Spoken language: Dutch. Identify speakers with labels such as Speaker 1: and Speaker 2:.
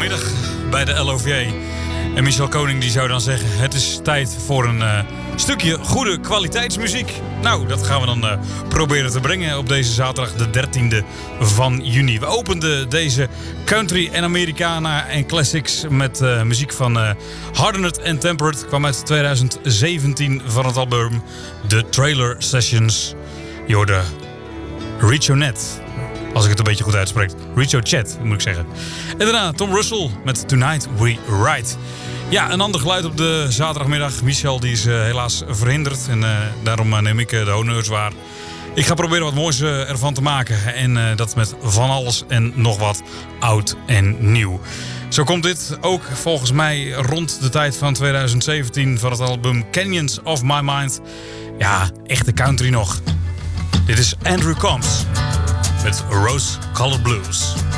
Speaker 1: zaterdagmiddag bij de LOVJ. En Michel Koning die zou dan zeggen... het is tijd voor een stukje goede kwaliteitsmuziek. Nou, dat gaan we dan proberen te brengen op deze zaterdag de 13e van juni. We openden deze country en Americana en classics met muziek van Hardened and Tempered. Kwam uit 2017 van het album The Trailer Sessions. Je hoorde Richo Net, als ik het een beetje goed uitspreek. Richo Chat, moet ik zeggen. En daarna Tom Russell met Tonight We Ride. Ja, een ander geluid op de zaterdagmiddag. Michel die is helaas verhinderd. En daarom neem ik de honneurs waar. Ik ga proberen wat moois ervan te maken. En dat met van alles en nog wat oud en nieuw. Zo komt dit ook volgens mij rond de tijd van 2017 van het album Canyons of My Mind. Ja, echte country nog. Dit is Andrew Combs met Rose Colored Blues.